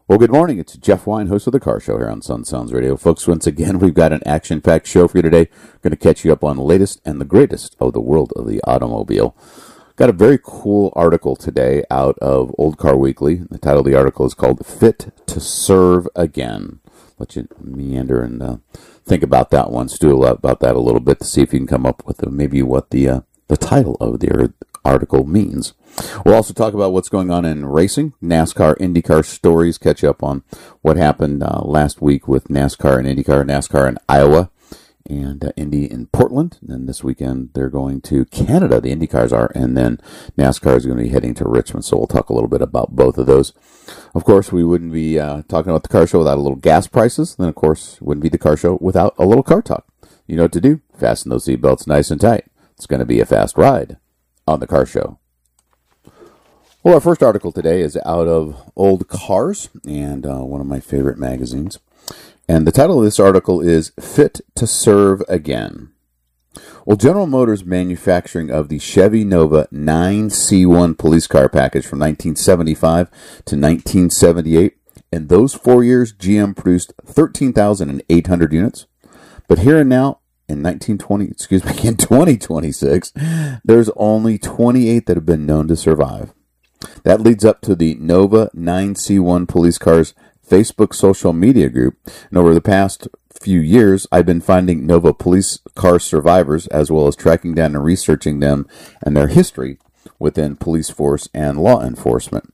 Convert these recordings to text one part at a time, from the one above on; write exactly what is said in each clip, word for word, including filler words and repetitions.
Well, good morning. It's Jeff Wine, host of The Car Show here on Sun Sounds Radio. Folks, once again, we've got an action-packed show for you today. We're going to catch you up on the latest and the greatest of the world of the automobile. Got a very cool article today out of Old Car Weekly. The title of the article is called Fit to Serve Again. Let you meander and uh, think about that one, stew about that a little bit to see if you can come up with uh, maybe what the uh, the title of the article means. We'll also talk about what's going on in racing, NASCAR, IndyCar stories, catch up on what happened uh, last week with NASCAR and IndyCar, NASCAR in Iowa, and uh, Indy in Portland. And then this weekend they're going to Canada, the IndyCars are, and then NASCAR is going to be heading to Richmond. So we'll talk a little bit about both of those. Of course, we wouldn't be uh, talking about the car show without a little gas prices. Then, of course, wouldn't be the car show without a little car talk. You know what to do. Fasten those seatbelts nice and tight. It's going to be a fast ride on the car show. Well, our first article today is out of Old Cars and uh, one of my favorite magazines. And the title of this article is Fit to Serve Again. Well, General Motors manufacturing of the Chevy Nova nine C one police car package from nineteen seventy-five to nineteen seventy-eight. In those four years, G M produced thirteen thousand eight hundred units. But here and now, in nineteen twenty, excuse me, in twenty twenty-six, there's only twenty-eight that have been known to survive. That leads up to the Nova nine C one police cars Facebook social media group. And over the past few years, I've been finding Nova police car survivors, as well as tracking down and researching them and their history within police force and law enforcement.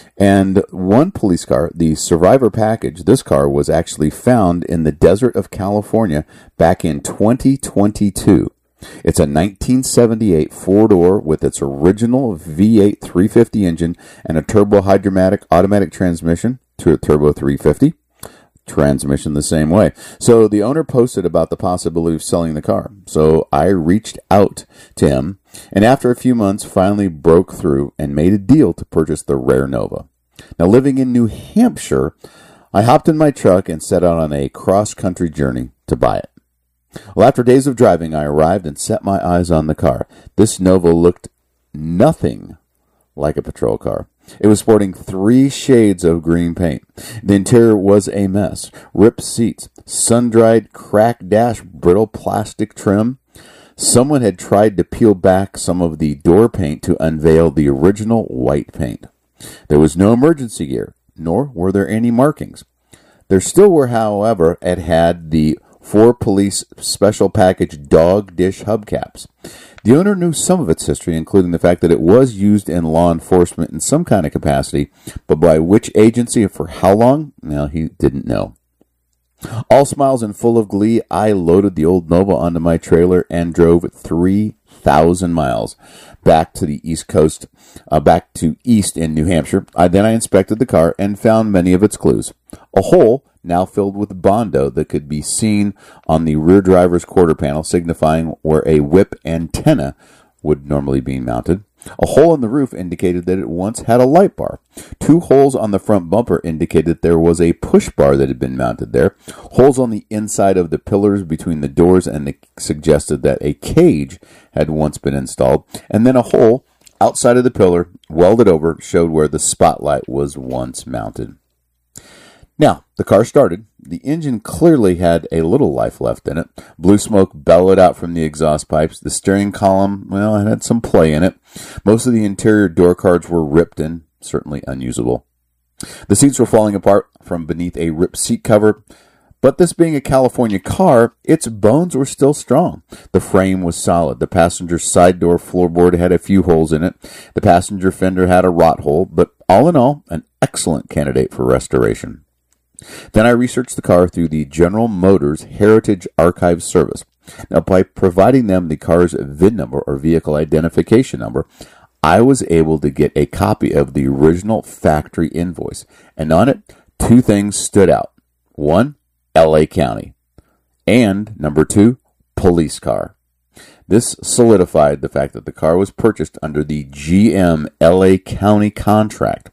And one police car, the Survivor package, this car was actually found in the desert of California back in twenty twenty-two. It's a nineteen seventy-eight four-door with its original V eight three fifty engine and a turbo hydromatic automatic transmission to a turbo three fifty. Transmission the same way. So the owner posted about the possibility of selling the car. So I reached out to him, and after a few months finally broke through and made a deal to purchase the rare Nova. Now, living in New Hampshire, I hopped in my truck and set out on a cross-country journey to buy it. Well, after days of driving, I arrived and set my eyes on the car. This Nova looked nothing like a patrol car. It was sporting three shades of green paint. The interior was a mess. Ripped seats, sun-dried, cracked dash, brittle plastic trim. Someone had tried to peel back some of the door paint to unveil the original white paint. There was no emergency gear, nor were there any markings. There still were, however, it had the four police special package dog dish hubcaps. The owner knew some of its history, including the fact that it was used in law enforcement in some kind of capacity, but by which agency and for how long, well, he didn't know. All smiles and full of glee, I loaded the old Nova onto my trailer and drove three thousand miles back to the East Coast, uh, back to East in New Hampshire. I, then I inspected the car and found many of its clues. A hole now filled with Bondo that could be seen on the rear driver's quarter panel, signifying where a whip antenna would normally be mounted. A hole in the roof indicated that it once had a light bar. Two holes on the front bumper indicated there was a push bar that had been mounted there. Holes on the inside of the pillars between the doors and suggested that a cage had once been installed. And then a hole outside of the pillar, welded over, showed where the spotlight was once mounted. Now, the car started. The engine clearly had a little life left in it. Blue smoke bellowed out from the exhaust pipes. The steering column, well, it had some play in it. Most of the interior door cards were ripped and certainly unusable. The seats were falling apart from beneath a ripped seat cover. But this being a California car, its bones were still strong. The frame was solid. The passenger side door floorboard had a few holes in it. The passenger fender had a rot hole, but all in all, an excellent candidate for restoration. Then I researched the car through the General Motors Heritage Archive Service. Now, by providing them the car's V I N number or vehicle identification number, I was able to get a copy of the original factory invoice. And on it, two things stood out. One, L A County. And number two, police car. This solidified the fact that the car was purchased under the G M L A County contract.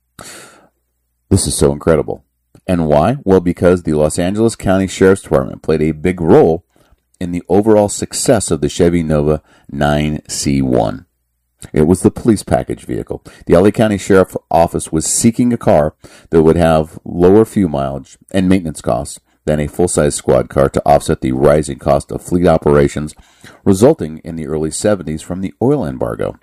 This is so incredible. And why? Well, because the Los Angeles County Sheriff's Department played a big role in the overall success of the Chevy Nova nine C one. It was the police package vehicle. The L A County Sheriff's Office was seeking a car that would have lower fuel mileage and maintenance costs than a full-size squad car to offset the rising cost of fleet operations resulting in the early seventies from the oil embargo.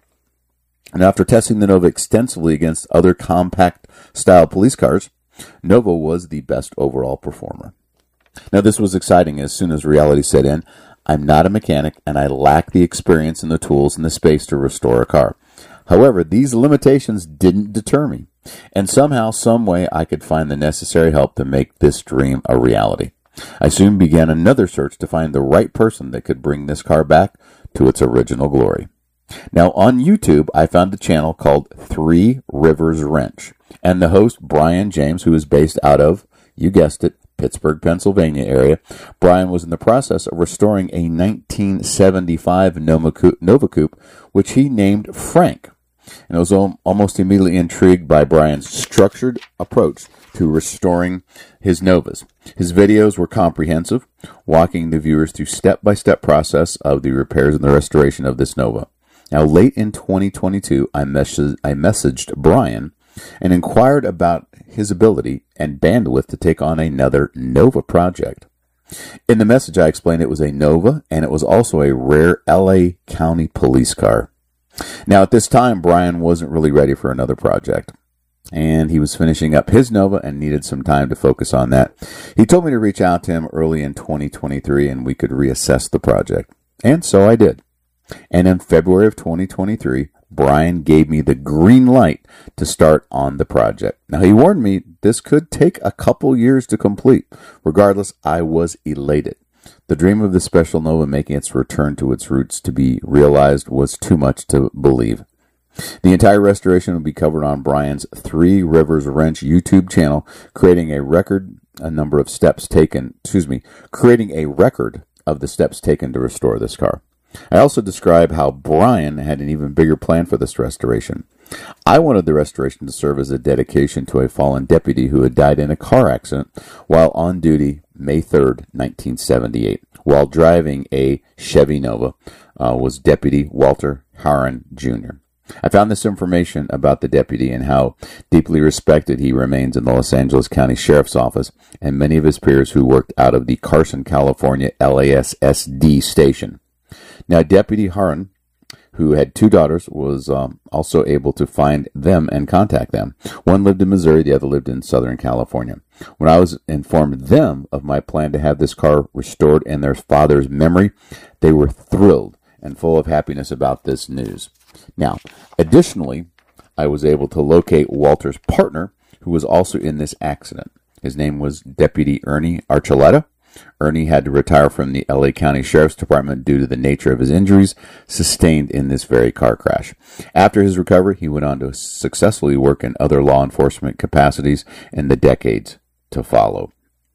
And after testing the Nova extensively against other compact-style police cars, Nova was the best overall performer. Now, this was exciting as soon as reality set in. I'm not a mechanic, and I lack the experience and the tools and the space to restore a car. However, these limitations didn't deter me, and somehow, some way, I could find the necessary help to make this dream a reality. I soon began another search to find the right person that could bring this car back to its original glory. Now, on YouTube, I found a channel called Three Rivers Wrench, and the host, Brian James, who is based out of, you guessed it, Pittsburgh, Pennsylvania area. Brian was in the process of restoring a nineteen seventy-five Nova Coupe, which he named Frank. And I was almost immediately intrigued by Brian's structured approach to restoring his Novas. His videos were comprehensive, walking the viewers through step-by-step process of the repairs and the restoration of this Nova. Now, late in twenty twenty-two, I, mes- I messaged Brian and inquired about his ability and bandwidth to take on another Nova project. In the message, I explained it was a Nova, and it was also a rare L A County police car. Now, at this time, Brian wasn't really ready for another project, and he was finishing up his Nova and needed some time to focus on that. He told me to reach out to him early in twenty twenty-three, and we could reassess the project, and so I did. And in February of twenty twenty-three, Brian gave me the green light to start on the project. Now, he warned me this could take a couple years to complete. Regardless, I was elated. The dream of the Special Nova making its return to its roots to be realized was too much to believe. The entire restoration will be covered on Brian's Three Rivers Wrench YouTube channel, creating a record a number of steps taken, excuse me, creating a record of the steps taken to restore this car. I also describe how Brian had an even bigger plan for this restoration. I wanted the restoration to serve as a dedication to a fallen deputy who had died in a car accident while on duty May third, nineteen seventy-eight, while driving a Chevy Nova, uh, was Deputy Walter Harron Junior I found this information about the deputy and how deeply respected he remains in the Los Angeles County Sheriff's Office and many of his peers who worked out of the Carson, California L A S S D station. Now, Deputy Harron, who had two daughters, was um, also able to find them and contact them. One lived in Missouri, the other lived in Southern California. When I was informed them of my plan to have this car restored in their father's memory, they were thrilled and full of happiness about this news. Now, additionally, I was able to locate Walter's partner, who was also in this accident. His name was Deputy Ernie Archuleta. Ernie had to retire from the L A County Sheriff's Department due to the nature of his injuries sustained in this very car crash. After his recovery, he went on to successfully work in other law enforcement capacities in the decades to follow.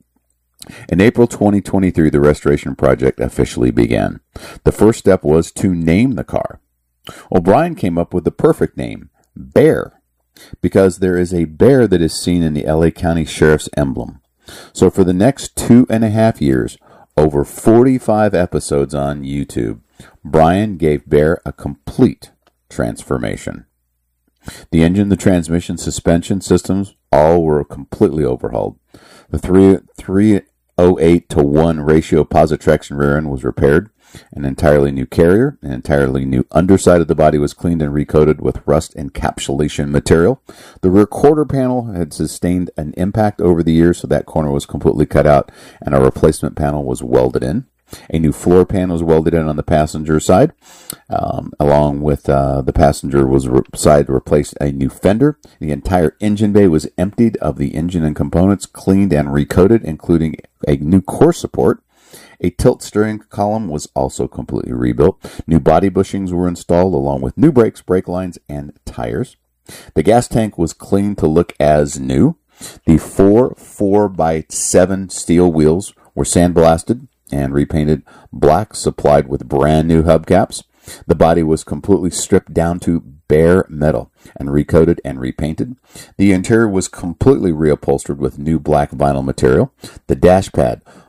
In April twenty twenty-three, the restoration project officially began. The first step was to name the car. O'Brien came up with the perfect name, Bear, because there is a bear that is seen in the L A County Sheriff's emblem. So for the next two and a half years, over forty-five episodes on YouTube, Brian gave Bear a complete transformation. The engine, the transmission, suspension systems, all were completely overhauled. The three oh eight to one ratio positive traction rear end was repaired. An entirely new carrier, an entirely new underside of the body was cleaned and recoated with rust encapsulation material. The rear quarter panel had sustained an impact over the years, so that corner was completely cut out, and a replacement panel was welded in. A new floor pan was welded in on the passenger side. Um, along with uh, the passenger was re- side replaced a new fender. The entire engine bay was emptied of the engine and components, cleaned and recoated, including a new core support. A tilt steering column was also completely rebuilt. New body bushings were installed along with new brakes, brake lines, and tires. The gas tank was cleaned to look as new. The four four by seven steel wheels were sandblasted and repainted black, supplied with brand new hubcaps. The body was completely stripped down to bare metal and recoated and repainted. The interior was completely reupholstered with new black vinyl material. The dash pad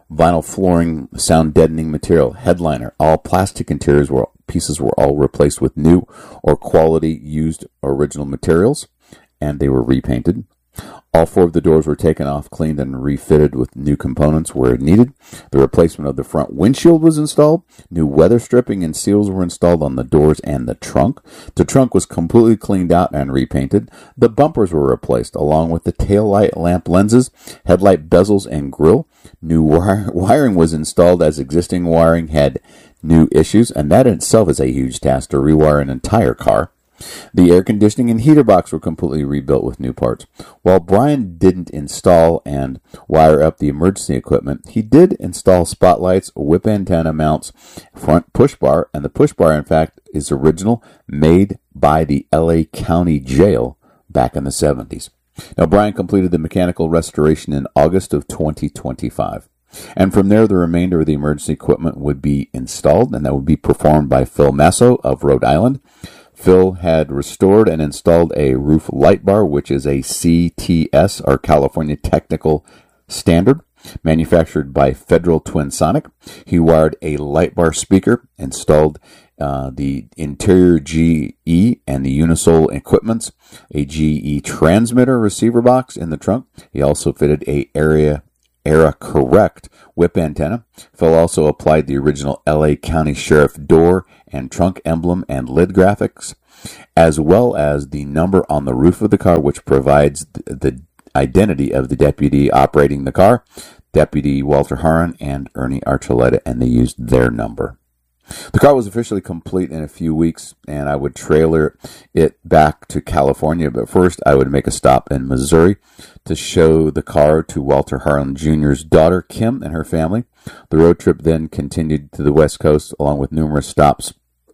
vinyl flooring, sound deadening material, headliner. All plastic interiors were pieces were all replaced with new or quality used original materials, and they were repainted. All four of the doors were taken off, cleaned, and refitted with new components where needed. The replacement of the front windshield was installed. New weather stripping and seals were installed on the doors and the trunk. The trunk was completely cleaned out and repainted. The bumpers were replaced, along with the taillight lamp lenses, headlight bezels, and grille. New wire- wiring was installed as existing wiring had new issues, and that in itself is a huge task to rewire an entire car. The air conditioning and heater box were completely rebuilt with new parts. While Brian didn't install and wire up the emergency equipment, he did install spotlights, whip antenna mounts, front push bar, and the push bar, in fact, is original, made by the L A County Jail back in the seventies. Now, Brian completed the mechanical restoration in August of twenty twenty-five. And from there, the remainder of the emergency equipment would be installed, and that would be performed by Phil Masso of Rhode Island. Phil had restored and installed a roof light bar, which is a C T S, or California Technical Standard, manufactured by Federal Twin Sonic. He wired a light bar speaker, installed uh, the interior G E and the Unisol equipments, a G E transmitter receiver box in the trunk. He also fitted a area Era Correct whip antenna. Phil also applied the original L A County Sheriff door and trunk emblem and lid graphics, as well as the number on the roof of the car, which provides the identity of the deputy operating the car, Deputy Walter Haran and Ernie Archuleta, and they used their number. The car was officially complete in a few weeks, and I would trailer it back to California, but first I would make a stop in Missouri to show the car to Walter Haran Junior's daughter, Kim, and her family. The road trip then continued to the West Coast, along with numerous stops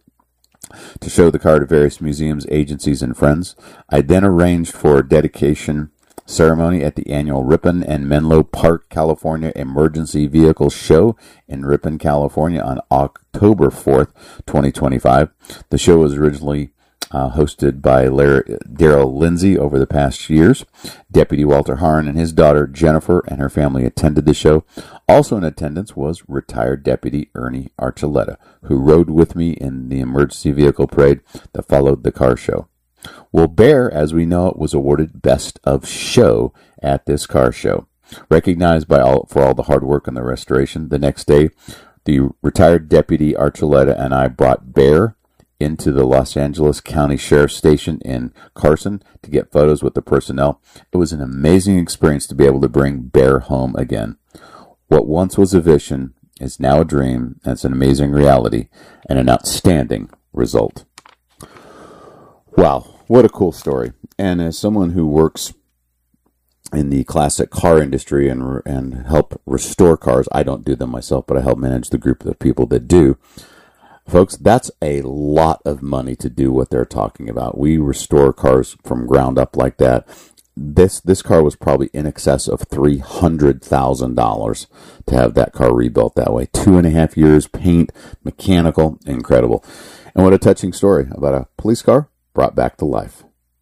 to show the car to various museums, agencies, and friends. I then arranged for a dedication ceremony at the annual Ripon and Menlo Park, California Emergency Vehicle Show in Ripon, California on October fourth, twenty twenty-five. The show was originally uh, hosted by Daryl Lindsay over the past years. Deputy Walter Haran and his daughter Jennifer and her family attended the show. Also in attendance was retired Deputy Ernie Archuleta, who rode with me in the emergency vehicle parade that followed the car show. Well, Bear, as we know it, was awarded Best of Show at this car show. Recognized by all for all the hard work on the restoration, the next day, the retired Deputy Archuleta and I brought Bear into the Los Angeles County Sheriff's Station in Carson to get photos with the personnel. It was an amazing experience to be able to bring Bear home again. What once was a vision is now a dream, and it's an amazing reality and an outstanding result. Wow. What a cool story. And as someone who works in the classic car industry and and help restore cars, I don't do them myself, but I help manage the group of people that do. Folks, that's a lot of money to do what they're talking about. We restore cars from ground up like that. This this car was probably in excess of three hundred thousand dollars to have that car rebuilt that way. Two and a half years, paint, mechanical, incredible. And what a touching story about a police car brought back to life.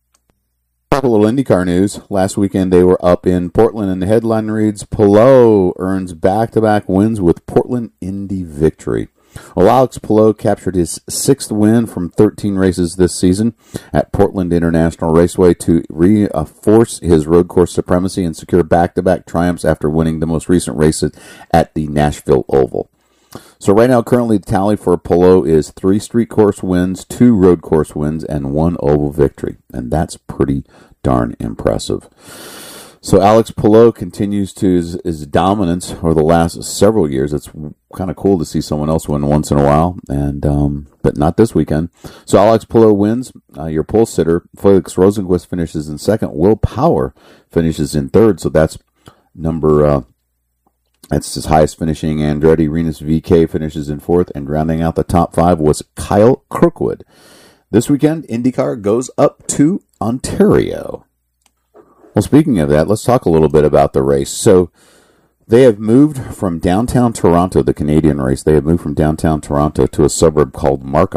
A little IndyCar news. Last weekend they were up in Portland, and the headline reads, Palou earns back-to-back wins with Portland Indy victory. Well, Alex Palou captured his sixth win from thirteen races this season at Portland International Raceway to reinforce his road course supremacy and secure back-to-back triumphs after winning the most recent races at the Nashville Oval. So right now, currently the tally for Palou is three street course wins, two road course wins, and one oval victory. And that's pretty darn impressive. So Alex Palou continues to his, his dominance over the last several years. It's kind of cool to see someone else win once in a while, and um, but not this weekend. So Alex Palou wins. Uh, your pole sitter, Felix Rosenquist, finishes in second. Will Power finishes in third. So that's number... Uh, That's his highest finishing. Andretti Renus V K finishes in fourth, and rounding out the top five was Kyle Kirkwood. This weekend, IndyCar goes up to Ontario. Well, speaking of that, let's talk a little bit about the race. So they have moved from downtown Toronto, the Canadian race, they have moved from downtown Toronto to a suburb called Markham.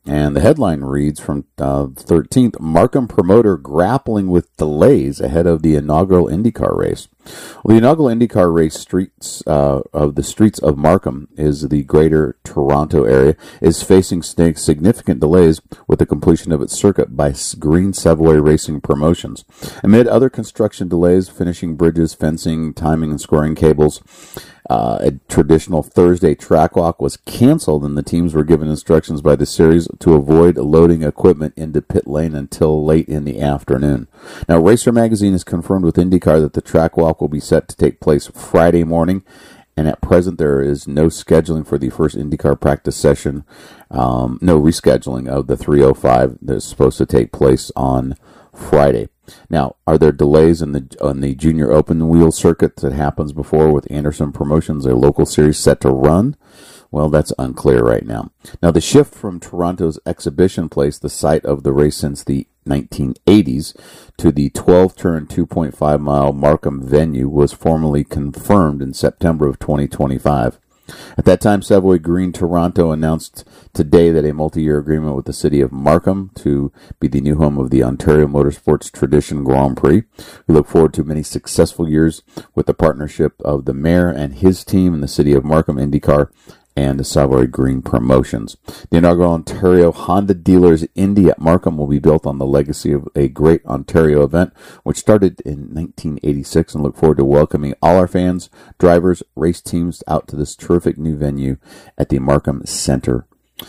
And the headline reads from uh, thirteenth, Markham promoter grappling with delays ahead of the inaugural IndyCar race. Well, the inaugural IndyCar race streets uh, of the streets of Markham is the greater Toronto area is facing significant delays with the completion of its circuit by Green Savoy Racing Promotions. Amid other construction delays, finishing bridges, fencing, timing, and scoring cables, Uh, a traditional Thursday track walk was canceled, and the teams were given instructions by the series to avoid loading equipment into pit lane until late in the afternoon. Now, Racer Magazine has confirmed with IndyCar that the track walk will be set to take place Friday morning, and at present there is no scheduling for the first IndyCar practice session, um, no rescheduling of the three oh five that's supposed to take place on Friday. Now, are there delays in the on the Junior Open Wheel circuit that happens before with Anderson Promotions, a local series set to run? Well, that's unclear right now. Now, the shift from Toronto's Exhibition Place, the site of the race since the nineteen eighties, to the twelve-turn, two point five mile Markham venue was formally confirmed in September of twenty twenty-five. At that time, Savoy Green Toronto announced today that a multi-year agreement with the city of Markham to be the new home of the Ontario Motorsports Tradition Grand Prix. We look forward to many successful years with the partnership of the mayor and his team in the city of Markham IndyCar and the Savoy Green Promotions. The inaugural Ontario Honda Dealers Indy at Markham will be built on the legacy of a great Ontario event, which started in nineteen eighty-six, and look forward to welcoming all our fans, drivers, race teams out to this terrific new venue at the Markham Center.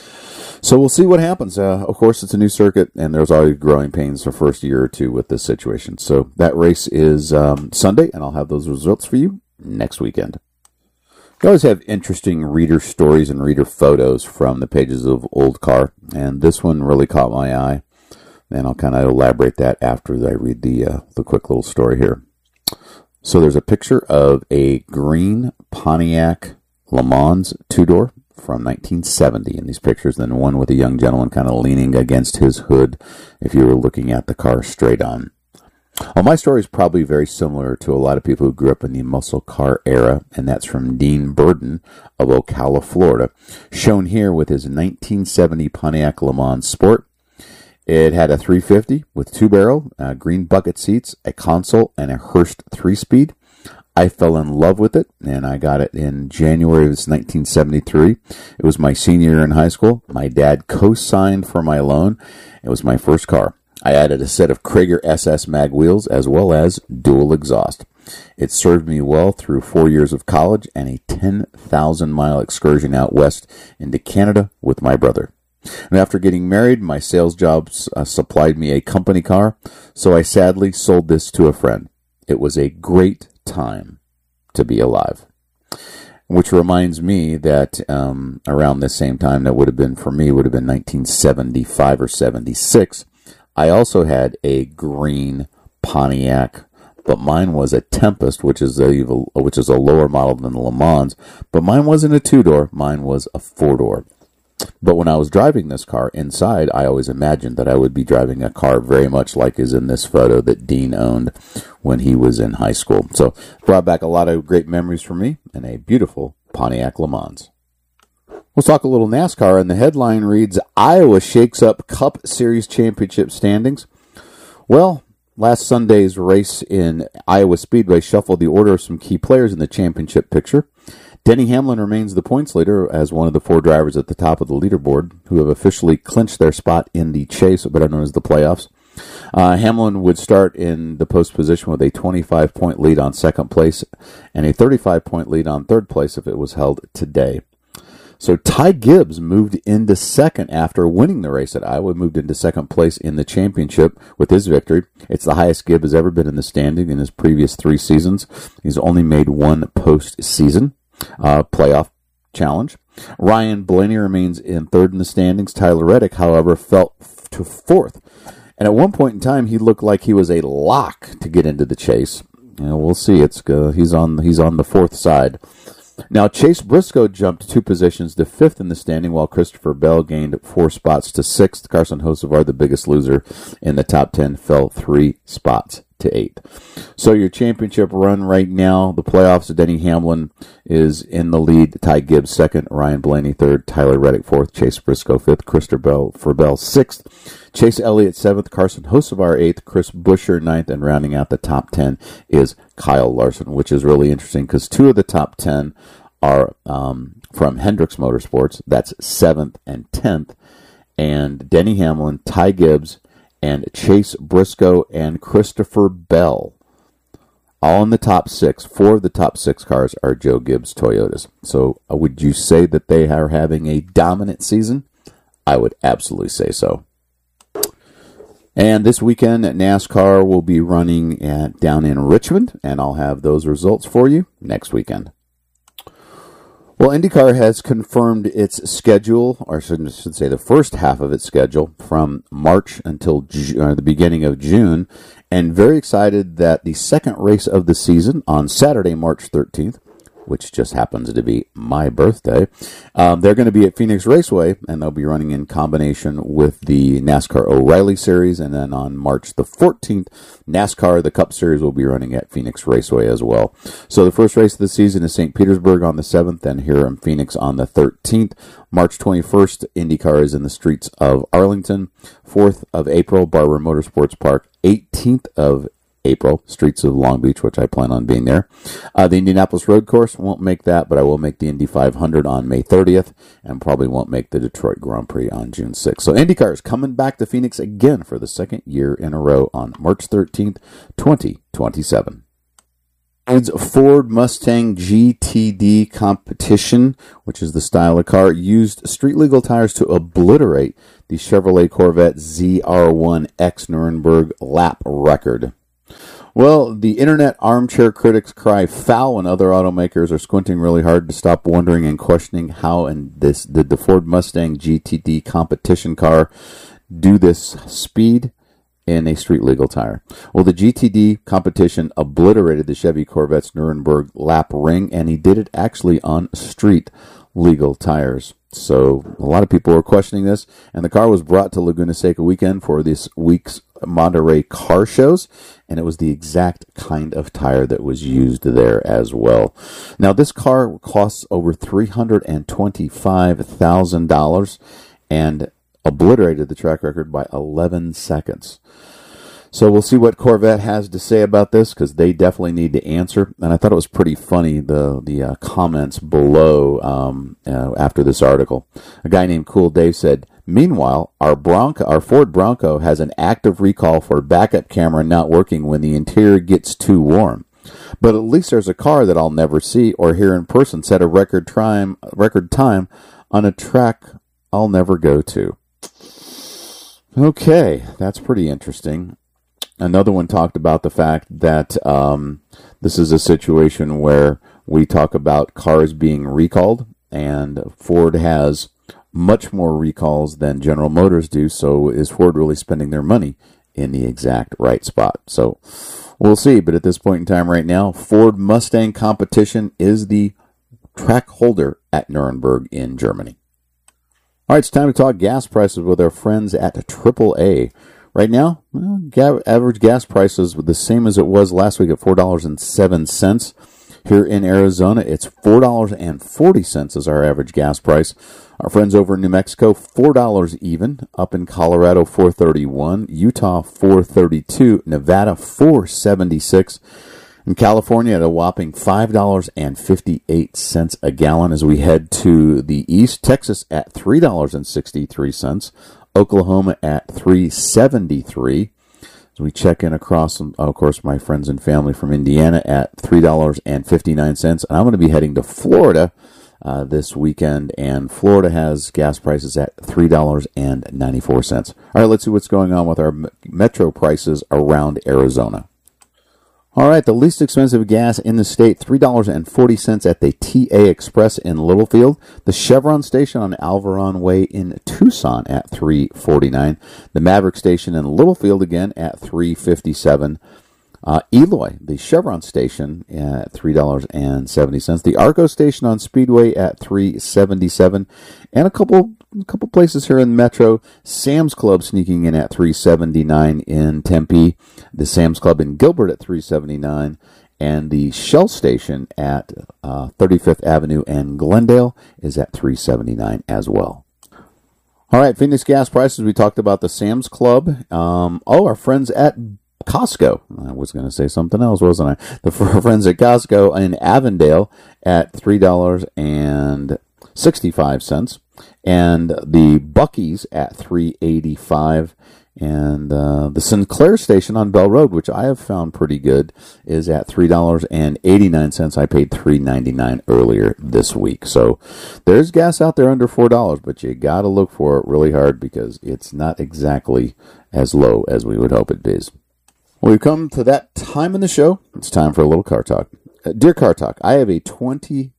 So we'll see what happens. Uh, of course, it's a new circuit, and there's already growing pains for the first year or two with this situation. So that race is um, Sunday, and I'll have those results for you next weekend. We always have interesting reader stories and reader photos from the pages of Old Car, and this one really caught my eye, and I'll kind of elaborate that after I read the uh, the quick little story here. So there's a picture of a green Pontiac Le Mans two-door from nineteen seventy in these pictures, and one with a young gentleman kind of leaning against his hood if you were looking at the car straight on. Well, my story is probably very similar to a lot of people who grew up in the muscle car era, and that's from Dean Burden of Ocala, Florida, shown here with his nineteen seventy Pontiac Le Mans Sport. It had a three fifty with two-barrel, uh, green bucket seats, a console, and a Hurst three-speed. I fell in love with it, and I got it in January of nineteen seventy-three. It was my senior year in high school. My dad co-signed for my loan. It was my first car. I added a set of Krager S S mag wheels as well as dual exhaust. It served me well through four years of college and a ten thousand mile excursion out west into Canada with my brother. And after getting married, my sales jobs uh, supplied me a company car, so I sadly sold this to a friend. It was a great time to be alive. Which reminds me that um, around the same time that would have been for me would have been nineteen seventy-five or seventy-six. I also had a green Pontiac, but mine was a Tempest, which is a which is a lower model than the Le Mans. But mine wasn't a two-door; mine was a four-door. But when I was driving this car inside, I always imagined that I would be driving a car very much like is in this photo that Dean owned when he was in high school. So brought back a lot of great memories for me and a beautiful Pontiac Le Mans. We'll talk a little NASCAR, and the headline reads, Iowa shakes up Cup Series championship standings. Well, last Sunday's race in Iowa Speedway shuffled the order of some key players in the championship picture. Denny Hamlin remains the points leader as one of the four drivers at the top of the leaderboard who have officially clinched their spot in the chase, better known as the playoffs. Uh, Hamlin would start in the post position with a twenty-five point lead on second place and a thirty-five point lead on third place if it was held today. So Ty Gibbs moved into second after winning the race at Iowa, moved into second place in the championship with his victory. It's the highest Gibbs has ever been in the standing in his previous three seasons. He's only made one postseason uh, playoff challenge. Ryan Blaney remains in third in the standings. Tyler Reddick, however, fell to fourth. And at one point in time, he looked like he was a lock to get into the chase. You know, we'll see. It's uh, he's on he's on the fourth side. Now, Chase Briscoe jumped two positions to fifth in the standing, while Christopher Bell gained four spots to sixth. Carson Hocevar, the biggest loser in the top ten, fell three spots to eighth. So your championship run right now, the playoffs, Denny Hamlin is in the lead, Ty Gibbs second, Ryan Blaney third, Tyler Reddick fourth, Chase Briscoe fifth, Christopher Bell sixth, Chase Elliott seventh, Carson Hocevar eighth, Chris Buescher ninth, and rounding out the top ten is Kyle Larson, which is really interesting because two of the top ten are um, from Hendricks Motorsports. That's seventh and tenth. And Denny Hamlin, Ty Gibbs, and Chase Briscoe and Christopher Bell, all in the top six. Four of the top six cars are Joe Gibbs Toyotas. So uh, would you say that they are having a dominant season? I would absolutely say so. And this weekend, NASCAR will be running at, down in Richmond, and I'll have those results for you next weekend. Well, IndyCar has confirmed its schedule, or I should, should say the first half of its schedule, from March until Ju- uh, the beginning of June, and very excited that the second race of the season on Saturday, March thirteenth, which just happens to be my birthday, um, they're going to be at Phoenix Raceway, and they'll be running in combination with the NASCAR O'Reilly Series, and then on March the fourteenth, NASCAR, the Cup Series, will be running at Phoenix Raceway as well. So the first race of the season is Saint Petersburg on the seventh, and here in Phoenix on the thirteenth. March twenty-first, IndyCar is in the streets of Arlington. fourth of April, Barber Motorsports Park. eighteenth of April, streets of Long Beach, which I plan on being there. Uh, the Indianapolis Road Course won't make that, but I will make the Indy five hundred on May thirtieth, and probably won't make the Detroit Grand Prix on June sixth. So IndyCar is coming back to Phoenix again for the second year in a row on March thirteenth, twenty twenty-seven. Ford Mustang G T D competition, which is the style of car, used street legal tires to obliterate the Chevrolet Corvette Z R one X Nuremberg lap record. Well, the internet armchair critics cry foul, and other automakers are squinting really hard to stop wondering and questioning how and this did the Ford Mustang G T D competition car do this speed in a street legal tire. Well, the G T D competition obliterated the Chevy Corvette's Nuremberg lap ring, and he did it actually on street legal tires. So a lot of people were questioning this, and the car was brought to Laguna Seca weekend for this week's Monterey car shows, and it was the exact kind of tire that was used there as well. Now, this car costs over three hundred twenty-five thousand dollars and obliterated the track record by eleven seconds. So we'll see what Corvette has to say about this, because they definitely need to answer. And I thought it was pretty funny, the the uh, comments below um, uh, after this article. A guy named Cool Dave said, "Meanwhile, our Bronco, our Ford Bronco has an active recall for backup camera not working when the interior gets too warm. But at least there's a car that I'll never see or hear in person set a record time, record time on a track I'll never go to." Okay, that's pretty interesting. Another one talked about the fact that um, this is a situation where we talk about cars being recalled, and Ford has much more recalls than General Motors do, so is Ford really spending their money in the exact right spot? So we'll see, but at this point in time right now, Ford Mustang competition is the track holder at Nuremberg in Germany. All right, it's time to talk gas prices with our friends at triple A. Right now, well, ga- average gas prices were the same as it was last week at four dollars and seven cents. Here in Arizona, it's four dollars and forty cents is our average gas price. Our friends over in New Mexico, four dollars even. Up in Colorado, four dollars and thirty-one cents. Utah, four dollars and thirty-two cents. Nevada, four dollars and seventy-six cents. In California, at a whopping five dollars and fifty-eight cents a gallon as we head to the east. Texas at three dollars and sixty-three cents. Oklahoma at three dollars and seventy-three cents. As we check in across, of course, my friends and family from Indiana at three dollars and fifty-nine cents. And I'm going to be heading to Florida uh, this weekend, and Florida has gas prices at three dollars and ninety-four cents. All right, let's see what's going on with our metro prices around Arizona. All right, the least expensive gas in the state, three dollars and forty cents at the T A Express in Littlefield. The Chevron station on Alvaron Way in Tucson at three dollars and forty-nine cents. The Maverick station in Littlefield again at three dollars and fifty-seven cents. Uh, Eloy, the Chevron station at three dollars and seventy cents. The Arco station on Speedway at three dollars and seventy-seven cents. And a couple a couple places here in Metro. Sam's Club sneaking in at three seventy-nine in Tempe. The Sam's Club in Gilbert at three seventy-nine. And the Shell Station at uh, thirty-fifth Avenue and Glendale is at three seventy-nine as well. All right, Phoenix gas prices. We talked about the Sam's Club. Um, oh, our friends at Costco. I was going to say something else, wasn't I? The friends at Costco in Avondale at three dollars and sixty-five cents. And the Buc-ee's at three eighty-five. And uh, the Sinclair station on Bell Road, which I have found pretty good, is at three dollars and eighty-nine cents. I paid three ninety-nine earlier this week. So there's gas out there under four dollars, but you got to look for it really hard because it's not exactly as low as we would hope it is. Well, we've come to that time in the show. It's time for a little car talk. Uh, dear Car Talk, I have a twenty,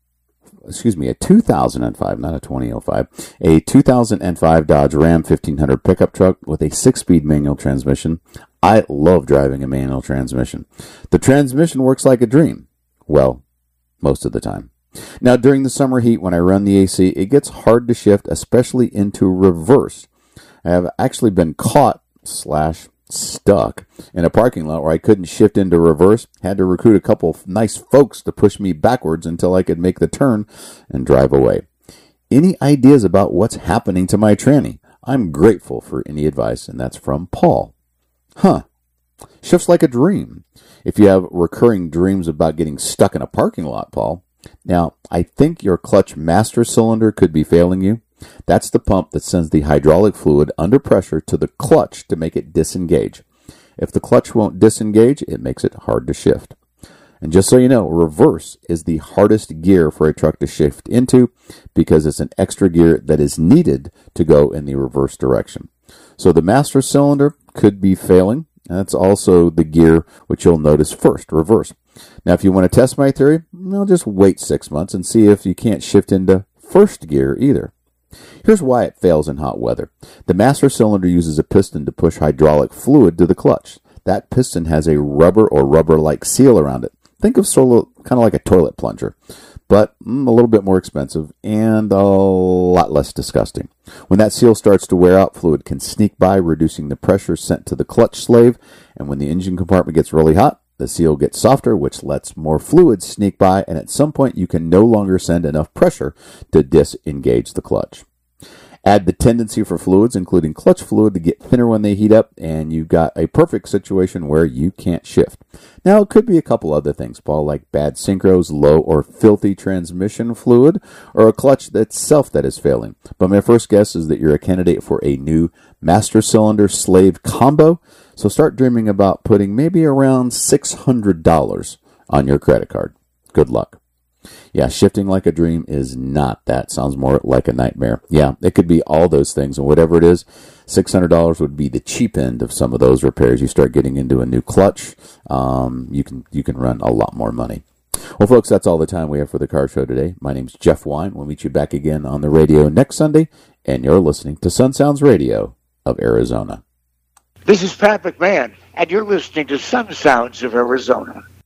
excuse me, a two thousand five, not a twenty oh five, a two thousand five Dodge Ram fifteen hundred pickup truck with a six-speed manual transmission. I love driving a manual transmission. The transmission works like a dream. Well, most of the time. Now, during the summer heat, when I run the A C, it gets hard to shift, especially into reverse. I have actually been caught slash stuck in a parking lot where I couldn't shift into reverse. Had to recruit a couple of nice folks to push me backwards until I could make the turn and drive away. Any ideas about what's happening to my tranny? I'm grateful for any advice, and that's from Paul. Huh. Shifts like a dream. If you have recurring dreams about getting stuck in a parking lot, Paul. Now, I think your clutch master cylinder could be failing you. That's the pump that sends the hydraulic fluid under pressure to the clutch to make it disengage. If the clutch won't disengage, it makes it hard to shift. And just so you know, reverse is the hardest gear for a truck to shift into because it's an extra gear that is needed to go in the reverse direction. So the master cylinder could be failing. And that's also the gear which you'll notice first, reverse. Now, if you want to test my theory, well, just wait six months and see if you can't shift into first gear either. Here's why it fails in hot weather. The master cylinder uses a piston to push hydraulic fluid to the clutch. That piston has a rubber or rubber-like seal around it. Think of sort of kind of like a toilet plunger, but mm, a little bit more expensive and a lot less disgusting. When that seal starts to wear out, fluid can sneak by, reducing the pressure sent to the clutch slave, and when the engine compartment gets really hot, the seal gets softer, which lets more fluid sneak by, and at some point you can no longer send enough pressure to disengage the clutch. Add the tendency for fluids, including clutch fluid, to get thinner when they heat up, and you've got a perfect situation where you can't shift. Now, it could be a couple other things, Paul, like bad synchros, low or filthy transmission fluid, or a clutch itself that is failing. But my first guess is that you're a candidate for a new master cylinder slave combo, so start dreaming about putting maybe around six hundred dollars on your credit card. Good luck. Yeah, shifting like a dream is not that. Sounds more like a nightmare. Yeah, it could be all those things, and whatever it is, six hundred dollars would be the cheap end of some of those repairs. You start getting into a new clutch, um, you can you can run a lot more money. Well, folks, that's all the time we have for the car show today. My name's Jeff Wine. We'll meet you back again on the radio next Sunday, and you're listening to Sun Sounds Radio of Arizona. This is Pat McMahon, and you're listening to Sun Sounds of Arizona.